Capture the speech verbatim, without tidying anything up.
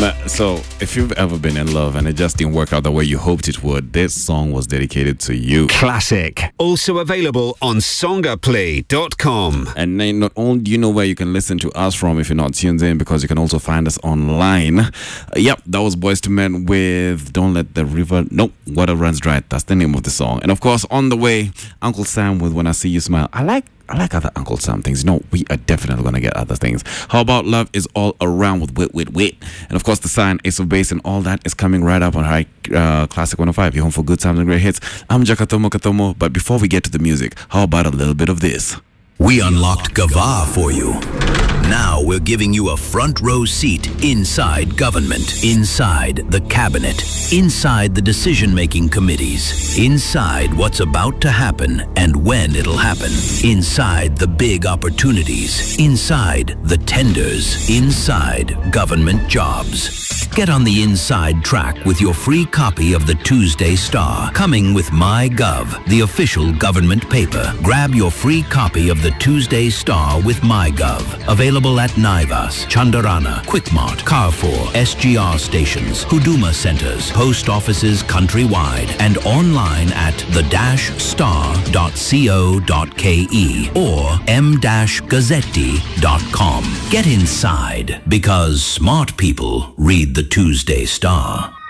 So, if you've ever been in love and it just didn't work out the way you hoped it would, this song was dedicated to you. Classic. Also available on songaplay dot com. And then not only do you know where you can listen to us from if you're not tuned in, because you can also find us online. Uh, yep, that was Boys to Men with Don't Let the River... Nope, Water Runs Dry. That's the name of the song. And of course, on the way, Uncle Sam with When I See You Smile. I like... I like other Uncle Sam things. No, we are definitely going to get other things. How about Love Is All Around with Wit, Wit, Wit? And of course, The Sign, Ace of Base, and all that is coming right up on High uh, Classic one oh five. You're home for good times and great hits. I'm Jakatomo Katomo. But before we get to the music, how about a little bit of this? We unlocked Gava for you. Now we're giving you a front row seat inside government, inside the cabinet, inside the decision-making committees, inside what's about to happen and when it'll happen, inside the big opportunities, inside the tenders, inside government jobs. Get on the inside track with your free copy of the Tuesday Star, coming with MyGov, the official government paper. Grab your free copy of the Tuesday Star with MyGov. Available at Naivas, Chandarana, Quickmart, Carrefour, S G R stations, Huduma centers, post offices countrywide, and online at the dash star dot co dot ke or m dash gazzetti dot com. Get inside, because smart people read the Tuesday Star.